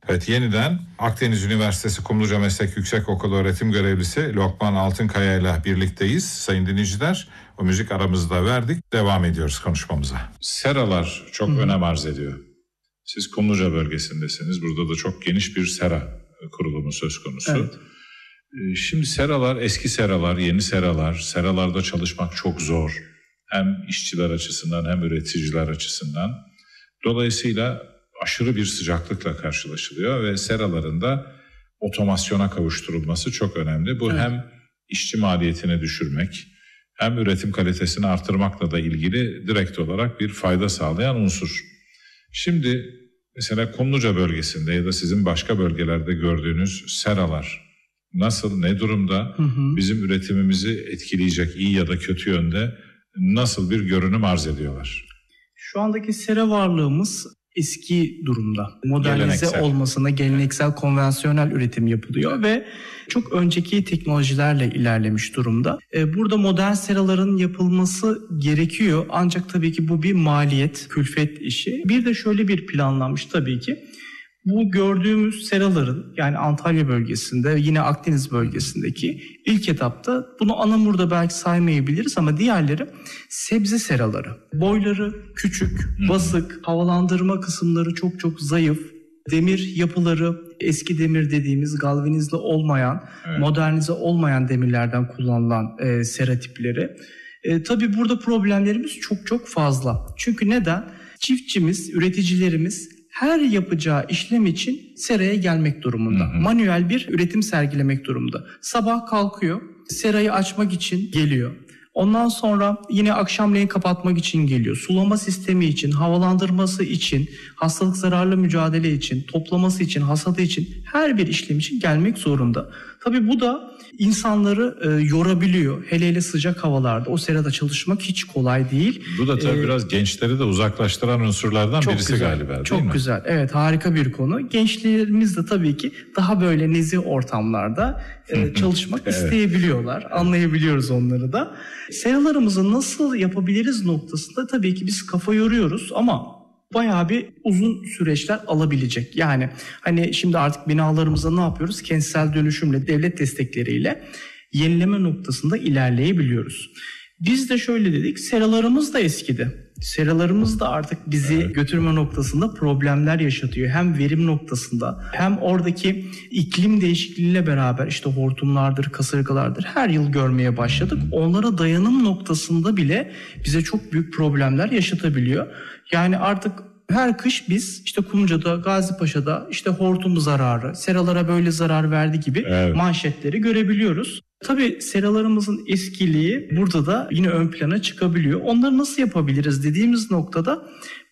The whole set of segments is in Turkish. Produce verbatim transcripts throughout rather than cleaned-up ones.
Evet, yeniden Akdeniz Üniversitesi Kumluca Meslek Yüksekokulu öğretim görevlisi Lokman Altınkaya ile birlikteyiz. Sayın dinleyiciler, o müzik aramızı da verdik. Devam ediyoruz konuşmamıza. Seralar çok Hı-hı. önem arz ediyor. Siz Kumluca bölgesindesiniz. Burada da çok geniş bir sera kurulumu söz konusu. Evet. Şimdi seralar, eski seralar, yeni seralar, seralarda çalışmak çok zor. Hem işçiler açısından hem üreticiler açısından. Dolayısıyla aşırı bir sıcaklıkla karşılaşılıyor ve seraların da otomasyona kavuşturulması çok önemli. Bu evet. hem işçi maliyetini düşürmek hem üretim kalitesini artırmakla da ilgili direkt olarak bir fayda sağlayan unsur. Şimdi mesela Kumluca bölgesinde ya da sizin başka bölgelerde gördüğünüz seralar nasıl, ne durumda, hı hı. bizim üretimimizi etkileyecek iyi ya da kötü yönde nasıl bir görünüm arz ediyorlar? Şu andaki sera varlığımız eski durumda. Modernize geleneksel. olmasına geleneksel, konvansiyonel üretim yapılıyor ve çok önceki teknolojilerle ilerlemiş durumda. Burada modern seraların yapılması gerekiyor ancak tabii ki bu bir maliyet, külfet işi. Bir de şöyle bir planlanmış tabii ki. Bu gördüğümüz seraların, yani Antalya bölgesinde, yine Akdeniz bölgesindeki ilk etapta bunu Anamur'da belki saymayabiliriz ama diğerleri sebze seraları. Boyları küçük, basık, havalandırma kısımları çok çok zayıf, demir yapıları eski demir dediğimiz galvanizli olmayan, evet. modernize olmayan demirlerden kullanılan e, sera tipleri. E, tabii burada problemlerimiz çok çok fazla. Çünkü neden? Çiftçimiz, üreticilerimiz her yapacağı işlem için seraya gelmek durumunda. Hı hı. Manuel bir üretim sergilemek durumunda. Sabah kalkıyor, serayı açmak için geliyor. Ondan sonra yine akşamleyin kapatmak için geliyor. Sulama sistemi için, havalandırması için, hastalık zararlı mücadele için, toplaması için, hasadı için her bir işlem için gelmek zorunda. Tabii bu da insanları e, yorabiliyor. Hele hele sıcak havalarda o serada çalışmak hiç kolay değil. Bu da tabii ee, biraz gençleri de uzaklaştıran unsurlardan birisi güzel, galiba değil çok mi? Çok güzel. Evet, harika bir konu. Gençlerimiz de tabii ki daha böyle nezih ortamlarda e, çalışmak evet. isteyebiliyorlar. Anlayabiliyoruz onları da. Seralarımızı nasıl yapabiliriz noktasında tabii ki biz kafa yoruyoruz ama bayağı bir uzun süreçler alabilecek. Yani hani şimdi artık binalarımızda ne yapıyoruz? Kentsel dönüşümle, devlet destekleriyle yenileme noktasında ilerleyebiliyoruz. Biz de şöyle dedik, seralarımız da eskidi. Seralarımız da artık bizi evet. götürme noktasında problemler yaşatıyor. Hem verim noktasında hem oradaki iklim değişikliğiyle beraber işte hortumlardır, kasırgalardır her yıl görmeye başladık. Onlara dayanım noktasında bile bize çok büyük problemler yaşatabiliyor. Yani artık her kış biz işte Kumluca'da, Gazipaşa'da işte hortum zararı, seralara böyle zarar verdi gibi evet. manşetleri görebiliyoruz. Tabii seralarımızın eskiliği burada da yine ön plana çıkabiliyor. Onları nasıl yapabiliriz dediğimiz noktada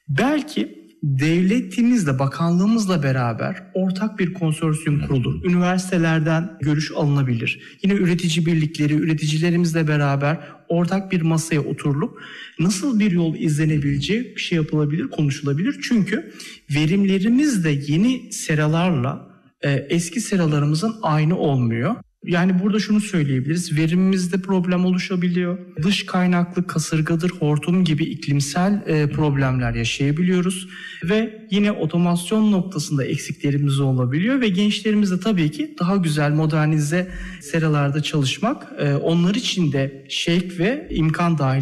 belki devletimizle, bakanlığımızla beraber ortak bir konsorsiyum kurulur. Üniversitelerden görüş alınabilir. Yine üretici birlikleri, üreticilerimizle beraber ortak bir masaya oturulup nasıl bir yol izlenebileceği bir şey yapılabilir, konuşulabilir. Çünkü verimlerimiz de yeni seralarla e, eski seralarımızın aynı olmuyor. Yani burada şunu söyleyebiliriz, verimimizde problem oluşabiliyor. Dış kaynaklı kasırgadır, hortum gibi iklimsel e, problemler yaşayabiliyoruz. Ve yine otomasyon noktasında eksiklerimiz olabiliyor ve gençlerimiz de tabii ki daha güzel modernize seralarda çalışmak, e, onlar için de şevk ve imkan dahil